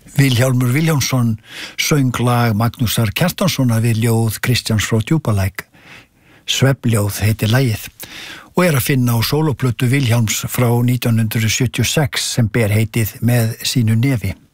Vilhjálmur Vilhjálmsson söng lag Magnúsar Kjartanssonar við ljóð Kristjáns frá Djúpalæk. Svefnljóð heitir lagið og að finna á sólóplötu Vilhjálms frá 1976 sem ber heitið Með sínu nefi.